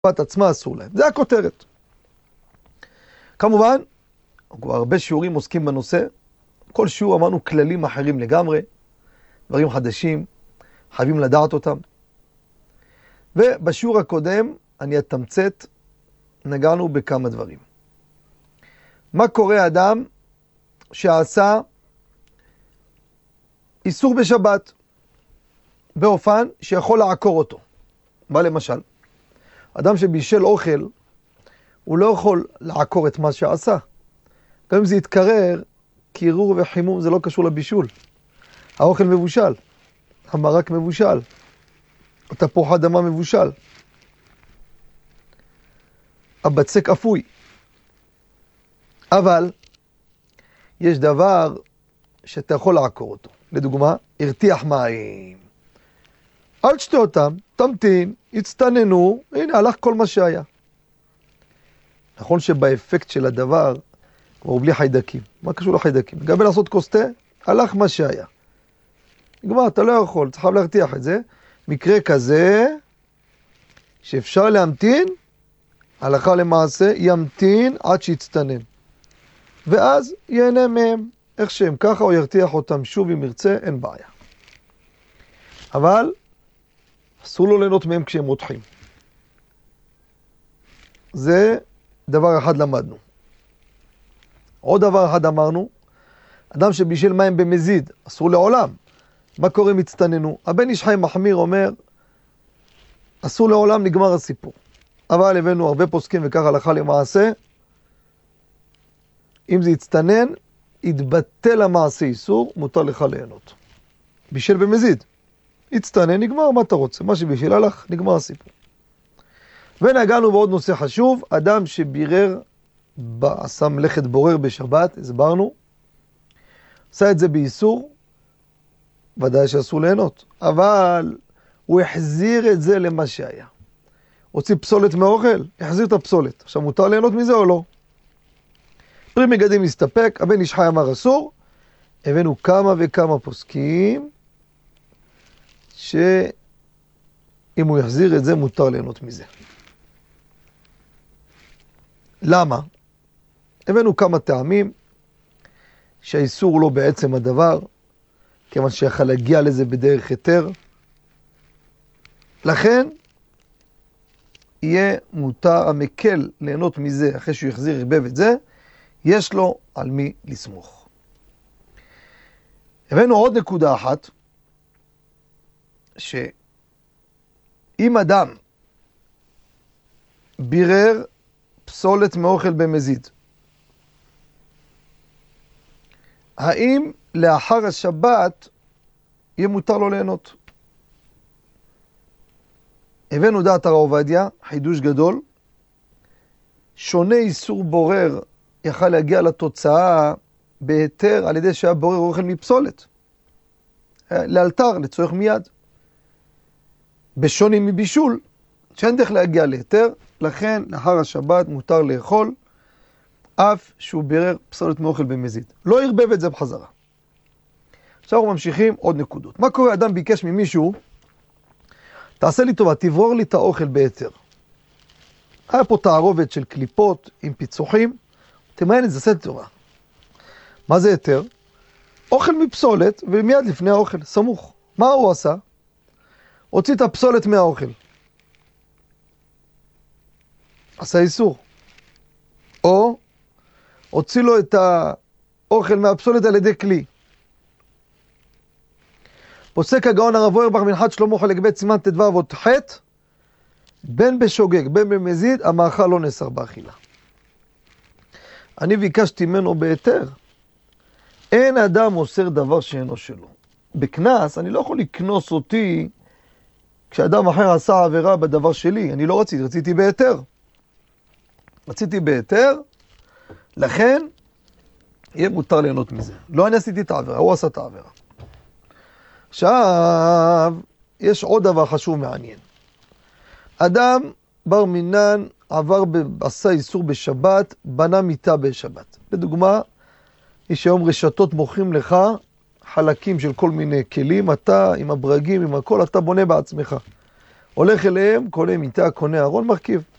בת עצמה אסור להם. זה הכותרת. כמובן, כבר הרבה שיעורים עוסקים בנושא. כל שיעור אמרנו כללים אחרים לגמרי, דברים חדשים, חייבים לדעת אותם. ובשיעור הקודם, אני אתמצת, נגענו בכמה דברים. מה קורה אדם שעשה איסור בשבת, באופן שיכול לעקור אותו? מה למשל? אדם שבישל אוכל, הוא לא יכול לעקור את מה שעשה. גם אם זה יתקרר, קירור וחימום זה לא קשור לבישול. האוכל מבושל, המרק מבושל, התפוח אדמה מבושל, הבצק אפוי. אבל יש דבר שאתה יכול לעקור אותו. לדוגמה, הרתיח מים. אל תשתה אותם, תמתין, הצטננו, הנה הלך כל מה שהיה. נכון שבאפקט של הדבר, כבר בלי חיידקים. מה קשור לחיידקים? לגבי לעשות כוס תה, הלך מה שהיה. נגמר, אתה לא יכול, צריך להרתיח את זה. מקרה כזה, שאפשר להמתין, הלכה למעשה, ימתין עד שיצטנן. ואז ייהנה מהם, איך שהם ככה, או ירתיח אותם שוב אם ירצה, אין בעיה. אבל, אסור לו ליהנות מהם כשהם רותחים. זה דבר אחד למדנו. עוד דבר אחד אמרנו, אדם שבישל מים במזיד, אסור לעולם. מה קורה אם הצטננו? הבן איש חי מחמיר אומר, אסור לעולם, נגמר הסיפור. אבל הבאנו הרבה פוסקים וכך הלכה למעשה, אם זה יצטנן, יתבטל המעשה איסור, מותר לך ליהנות. בישל במזיד. יצטנן, נגמר, מה אתה רוצה? מה שבישל הלך, נגמר הסיפור. ונגענו בעוד נושא חשוב, אדם שבירר, עשה מלאכת בורר בשבת, הסברנו, עשה את זה באיסור, ודאי שאסור ליהנות, אבל הוא החזיר את זה למה שהיה. הוציא פסולת מהאוכל, החזיר את הפסולת. עכשיו מותר ליהנות מזה או לא? פרי מגדים מסתפק, הבן איש חי אמר אסור, הבאנו כמה וכמה פוסקים, שאם הוא יחזיר את זה מותר ליהנות מזה. למה? הבאנו כמה טעמים שהאיסור הוא לא בעצם הדבר, כיוון שיכל להגיע לזה בדרך היתר. לכן יהיה מותר המקל ליהנות מזה אחרי שהוא יחזיר רבב את זה, יש לו על מי לסמוך. הבאנו עוד נקודה אחת, שאם אדם בירר פסולת מאוכל במזיד, האם לאחר השבת יהיה מותר לו ליהנות? הבאנו דעת הרב עובדיה, חידוש גדול, שונה איסור בורר יכל להגיע לתוצאה בהיתר על ידי שהיה בורר אוכל מפסולת. לאלתר, לצורך מיד. בשונה מבישול, שאין דרך להגיע להיתר, לכן לאחר השבת מותר לאכול, אף שהוא בירר פסולת מאוכל במזיד. לא ירבב את זה בחזרה. עכשיו אנחנו ממשיכים עוד נקודות. מה קורה? אדם ביקש ממישהו, תעשה לי טובה, תברור לי את האוכל בהיתר. היה פה תערובת של קליפות עם פיצוחים, תמיין את זה, עשה לי טובה. מה זה היתר? אוכל מפסולת, ומיד לפני האוכל, סמוך. מה הוא עשה? הוציא את הפסולת מהאוכל. עשה איסור. או הוציא לו את האוכל מהפסולת על ידי כלי. פוסק הגאון הרב אוירבך מנחת שלמה חלק ב' סימן ט"ו ועוד ח', בין בשוגג בין במזיד, המאכל לא נאסר באכילה. אני ביקשתי ממנו בהיתר. אין אדם אוסר דבר שאינו שלו. בכנס, אני לא יכול לקנוס אותי כשאדם אחר עשה עבירה בדבר שלי. אני לא רציתי בהיתר. רציתי בהיתר, לכן יהיה מותר ליהנות מזה. לא אני עשיתי את העבירה, הוא עשה את העבירה. עכשיו, יש עוד דבר חשוב מעניין. אדם בר מינן עשה איסור בשבת, בנה מיטה בשבת. לדוגמה, יש היום רשתות מוכרים לך חלקים של כל מיני כלים, אתה עם הברגים, עם הכל, אתה בונה בעצמך. הולך אליהם, קונה מיטה, קונה ארון, מרכיב.